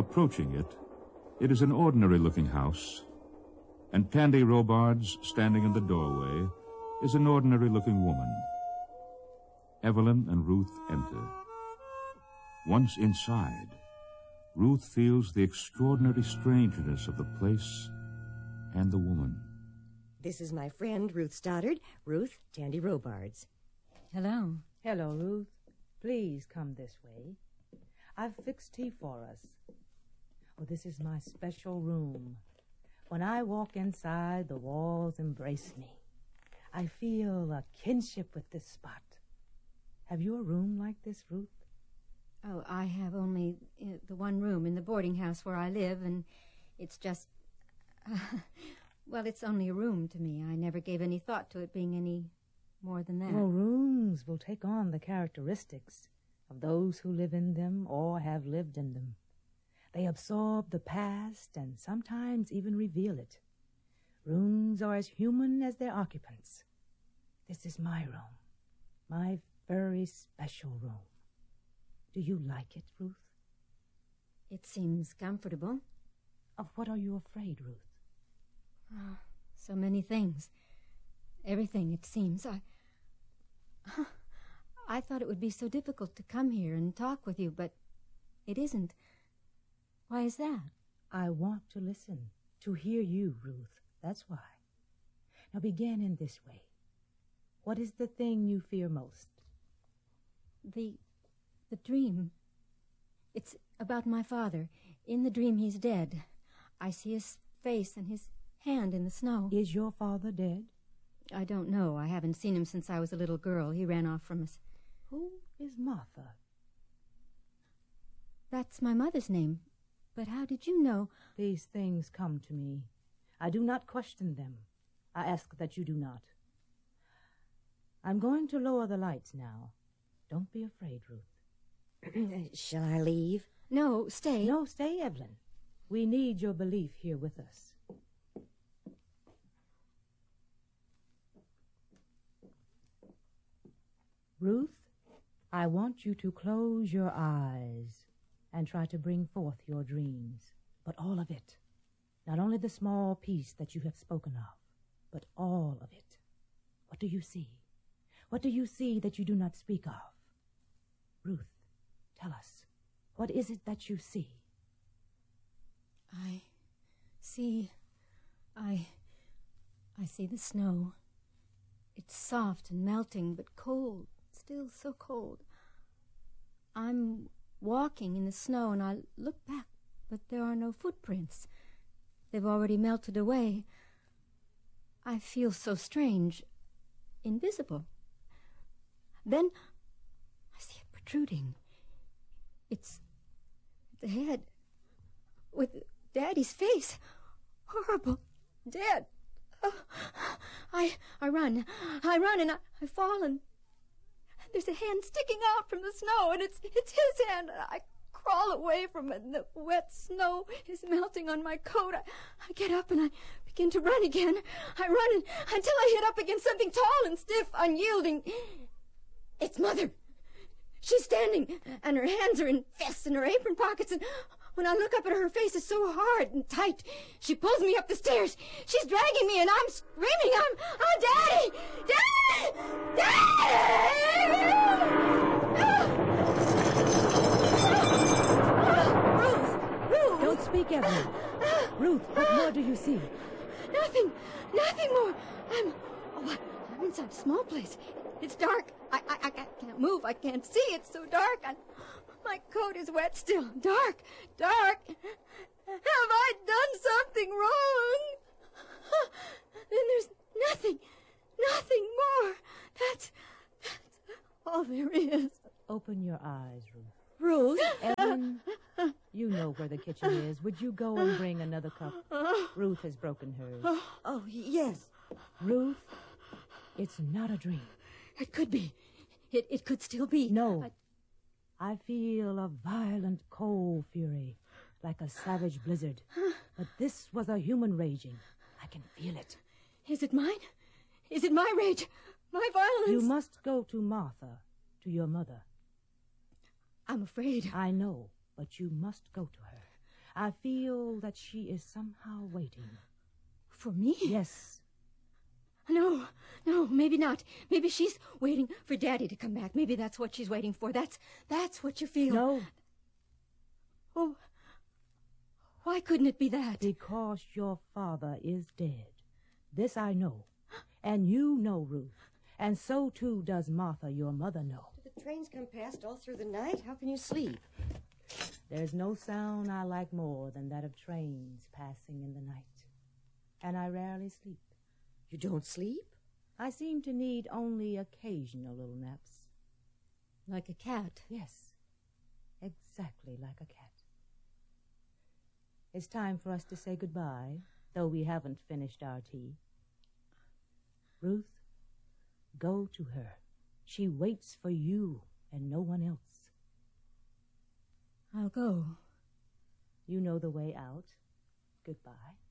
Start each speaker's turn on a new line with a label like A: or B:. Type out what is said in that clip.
A: Approaching it, it is an ordinary-looking house, and Tandy Robards, standing in the doorway, is an ordinary-looking woman. Evelyn and Ruth enter. Once inside, Ruth feels the extraordinary strangeness of the place and the woman.
B: This is my friend, Ruth Stoddard. Ruth, Tandy Robards.
C: Hello.
D: Hello, Ruth. Please come this way. I've fixed tea for us. Oh, this is my special room. When I walk inside, the walls embrace me. I feel a kinship with this spot. Have you a room like this, Ruth?
C: Oh, I have only the one room in the boarding house where I live, and it's just... well, it's only a room to me. I never gave any thought to it being any more than that.
D: Well, rooms will take on the characteristics of those who live in them or have lived in them. They absorb the past and sometimes even reveal it. Rooms are as human as their occupants. This is my room, my very special room. Do you like it, Ruth?
C: It seems comfortable.
D: Of what are you afraid, Ruth?
C: Oh, so many things. Everything, it seems. I thought it would be so difficult to come here and talk with you, but it isn't. Why is that?
D: I want to listen, to hear you, Ruth. That's why. Now begin in this way. What is the thing you fear most?
C: The dream. It's about my father. In the dream, he's dead. I see his face and his hand in the snow.
D: Is your father dead?
C: I don't know. I haven't seen him since I was a little girl. He ran off from us.
D: Who is Martha?
C: That's my mother's name. But how did you know?
D: These things come to me. I do not question them. I ask that you do not. I'm going to lower the lights now. Don't be afraid, Ruth.
B: Shall I leave?
C: No, stay.
D: No, stay, Evelyn. We need your belief here with us. Ruth, I want you to close your eyes and try to bring forth your dreams, but all of it. Not only the small piece that you have spoken of, but all of it. What do you see? What do you see that you do not speak of? Ruth, tell us, what is it that you see?
C: I see the snow. It's soft and melting, but cold, still so cold. I'm walking in the snow, and I look back, but there are no footprints. They've already melted away. I feel so strange, invisible. Then I see it protruding. It's the head with Daddy's face. Horrible. Dead. Oh, I run, and I fall, and there's a hand sticking out from the snow, and it's his hand. I crawl away from it, and the wet snow is melting on my coat. I get up, and I begin to run again. I run until I hit up against something tall and stiff, unyielding. It's Mother. She's standing, and her hands are in fists in her apron pockets, and when I look up at her, her face is so hard and tight. She pulls me up the stairs. She's dragging me, and I'm screaming. Oh, Daddy! Daddy! Ruth!
D: Don't speak, Evelyn. Ruth, what more do you see?
C: Nothing more. I'm inside a small place. It's dark. I can't move. I can't see. It's so dark. My coat is wet still. Dark. Have I done something wrong? Then there's nothing more. That's all there is.
D: Open your eyes, Ruth.
C: Ruth?
D: Evelyn, you know where the kitchen is. Would you go and bring another cup? Ruth has broken hers.
B: Oh, yes.
D: Ruth, it's not a dream.
C: It could be. It could still be.
D: No. I feel a violent cold fury, like a savage blizzard. But this was a human raging. I can feel it.
C: Is it mine? Is it my rage? My violence?
D: You must go to Martha, to your mother.
C: I'm afraid.
D: I know, but you must go to her. I feel that she is somehow waiting.
C: For me?
D: Yes.
C: No, maybe not. Maybe she's waiting for Daddy to come back. Maybe that's what she's waiting for. That's what you feel.
D: No.
C: Oh, why couldn't it be that?
D: Because your father is dead. This I know. And you know, Ruth. And so, too, does Martha, your mother, know.
B: The trains come past all through the night. How can you sleep?
D: There's no sound I like more than that of trains passing in the night. And I rarely sleep.
B: You don't sleep?
D: I seem to need only occasional little naps.
C: Like a cat.
D: Yes, exactly like a cat. It's time for us to say goodbye, though we haven't finished our tea. Ruth, go to her. She waits for you and no one else.
C: I'll go.
D: You know the way out. Goodbye.